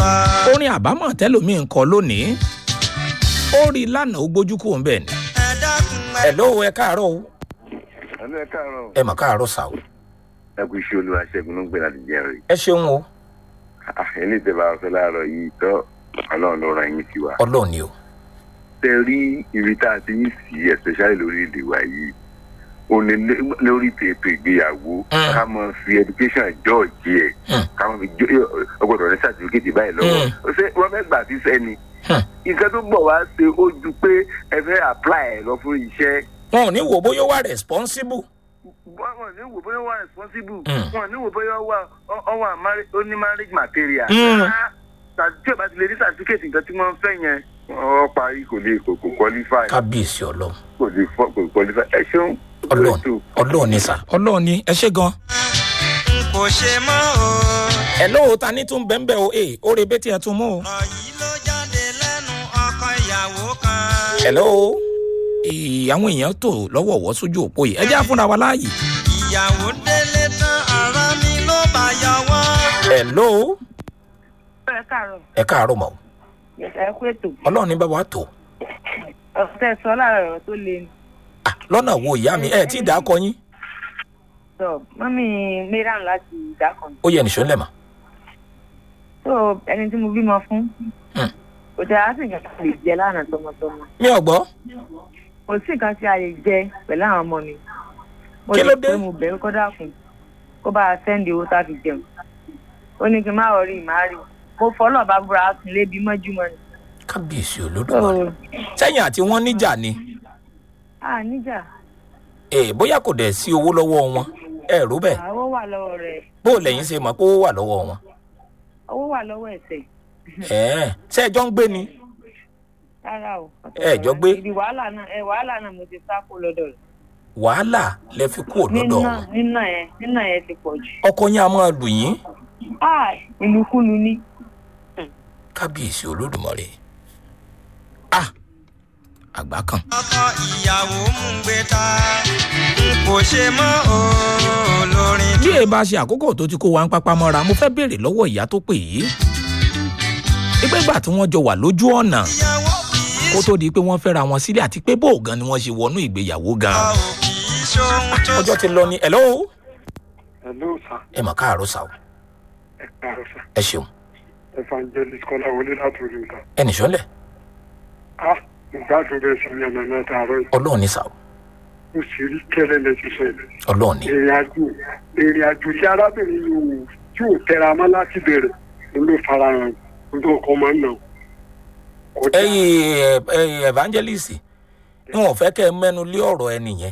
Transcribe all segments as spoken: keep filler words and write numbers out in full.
orin àbámọ̀ tẹ́lòmíì ń kọ lónìí ó rí lánàá ó gbójú kúrò ń bẹ̀ ni. ẹ lóò ẹ káàárọ̀ o. ẹ káàárọ̀. ẹ mà káàárọ̀ sà o. ẹ kú iṣẹ́ olúwa ṣẹ́gun ló ń gbé láti jẹ́rìí. ẹ ṣeun o. ẹni tẹ́ bá fẹ́ láàárọ̀ yìí tọ́ ọlọ́run ló ràn yín sí wa. ọlọ́run ni o. tẹ rí ibi tá a ti ń sí especially lórí èdè wa yìí ó ní lórí ètò ìgbéyàwó ká mọ fi education jọ́ọ̀jì ẹ̀ ká mọ fi ọgbọ́dọ̀ ní certificate báyìí lọ́wọ́ ṣé wọ́n fẹ́ gbà síṣẹ́ ni nǹkan tó bọ̀ wá ṣe ó ju pé ẹ fẹ́ apply ẹ̀ lọ fún iṣẹ́. wọn ò ní wò bóyá ó wà responsible. wọn ò ní wò bóyá ó wà responsible wọn ò ní wò bóyá ó wà ó ní marriage material. tí o bá ti lè ní certificate nǹkan tí wọ́n fẹ́ yẹn ọ parí kò lè kò kò qualify. kábíyèsí ọlọ́run. kò lè fọ kò qualify ẹ ṣeun. ọlọ́run ọlọ́run ni sà ọlọ́run ni ẹ ṣe gan. n kò ṣe mọ́ o. ẹ lóò ta ní tún bẹ́ẹ̀ bẹ́ẹ̀ o ee ó re bẹ́tì ẹ̀ tún mú o. ọ̀rọ̀ yìí ló jáde lẹ́nu ọkọ ìyàwó kan. ẹ lóò àwọn èèyàn tò lọ́wọ́wọ́ sójú òpó yìí ẹ jẹ́ àfúnra wa láàyè. ìyàwó délé tán ara mi ló bá yọwọ́. ẹ lóò. ẹ káàárọ̀. ẹ káàárọ̀ mọ́. ẹ kú ètò. ọlọ́run ní bá wa tò. ọ̀sẹ̀ sọ láàárọ̀ ọ̀rọ̀ tó le ni. lọ́nà wo ìyá mi ẹ tí ì dákọ yín. sọ mọ́mí mìíràn láti ìdákan. ó yẹ nìṣó lẹ́mọ̀. tó ẹni tí mo bímọ fún. kò tẹ á sì nǹkan tí a lè jẹ lánàá tọmọtọmọ. mi ò gbọ́. kò sí nǹkan tí a lè jẹ pẹ̀lú àwọn ọmọ mi. mo kí ló dé. lè pé mo bẹ̀rù kó dákun kó bá a sẹ́ndì owó tá a fi jẹun. ó ní kí n má rọrí ìmáàrí mo fọlọ́ bá búra sùn lébi mọ́júmọ́ ni. kábíyèsí olódùmarè sẹ́yìn àti wọ́n níjà ni. a níjà. ee bóyá kò dẹ̀ sí owó lọ́wọ́ wọn ẹ rò bẹ́ẹ̀. owó wà lọ́wọ́ rẹ̀. bó o lẹ́yìn ṣe mọ̀ pé owó wà lọ́wọ́ wọn. owó wà lọ́wọ́ ẹ̀sẹ̀. ẹ̀ẹ́ ṣé ẹjọ́ ń gbé ni. rárá o. ẹ jọ gbé. ibi wàhálà náà ẹ wàhálà náà mo ti sá kó lọ́dọ̀ rẹ̀. wàhálà lẹ fi kú lọ́dọ̀ wọn. nínà ẹ nínà ẹ ti pọ̀ jù. ọkọ yín a máa lù yín. ah ìlúkulù ni. kábíyèsí olódùmarè. ah àgbà kan. ọkọ ìyàwó mú gbé ta n kò ṣe mọ́ o lórin. bí ẹ bá ṣe àkókò tó ti kó wa ń pápá mọ́ra mo fẹ́ béèrè lọ́wọ́ ìyá tó pè yìí. ìgbẹ́gbà tí wọ́n jọ wà lójú ọ̀nà kó tó di pé wọ́n fẹ́ra wọn sílẹ̀ àti pé bó gan ni wọ́n ṣe wọnú ìgbéyàwó gan. ọjọ́ ti lọ ni hello. hello sir. ẹ mà káàárọ̀ sà o. ẹ káàárọ̀ sir. ẹ ṣeun. evangelist kọ́lá wọlé láti orí nǹkan. ẹ nìṣó lẹ̀. ah mo gbádùn bẹ́ẹ̀ sí ní ọ̀nà mẹ́ta àárọ̀ yìí. ọlọ́run ní sà o. mo sì rí kẹ́lẹ́ lẹ́sìn sẹ́yìn. ọlọ́run ní. ìrìn àjò ìrìn àjò tí arábìnrin yìí tí ò tẹra mọ́ láti bẹ̀rẹ̀ ló fara hàn ló kọ́ máa ń nà. ẹyìn ẹyìn evangelist ni wọn fẹ́ kẹ́ ẹ mẹ́nu lé ọ̀rọ̀ ẹni yẹn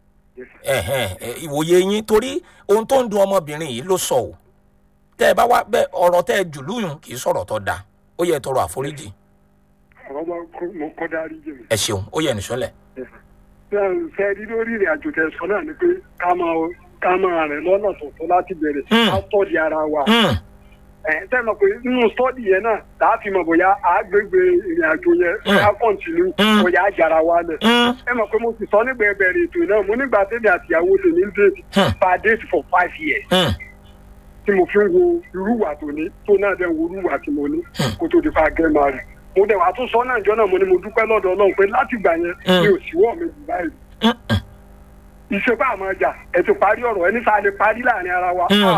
ìwòye yín torí ohun tó ń dun ọmọbìnrin yìí ló sọ o tẹ́ ẹ bá wá bẹ ọ̀rọ̀ tẹ́ ẹ jùlú yùn kì í sọ̀rọ̀ tó dáa ó yẹ tọrọ àforíjì. àwọn ọmọ mo kọ́ dárí jẹ mi. ẹ ṣeun ó yẹ nìṣọlẹ. ṣe rí lórí ìrìn àjò tẹ sọ náà ni pé ká máa ká máa rìn lọ́nà tọ̀tọ̀ láti bẹ̀rẹ̀ ká tọ́jú ara wa. ẹ tẹ́ mọ̀ pé nínú sọ́ọ̀dì yẹn náà láti mọ̀ bóyá àgbègbè ìrìn àjò yẹn ká kọ́ntínú bóyá àjàrà wa lẹ̀. ẹ mọ̀ pé mo sì sọ nígbà ẹbẹ̀rẹ̀ ètò náà mo nígbà tẹ́lẹ̀ àtìyàwó tèmi ń date per date for five years. tí mo fi ń wo irú wà tó ní tó náà dẹ̀ wo irú wà tí mo ní kó tó di fa gẹ́ máa rí. mo dẹ̀ wá tún sọ náà ìjọ náà mo ní mo dúpẹ́ lọ́dọ̀ ọlọ́run pé láti gbà yẹn mi ò sí wọ́ mi jù báyìí. ìṣepá àmọ́ ọjà ẹ̀ ti parí ọ̀rọ̀ ẹni sáà lè parí láàrin ara wa.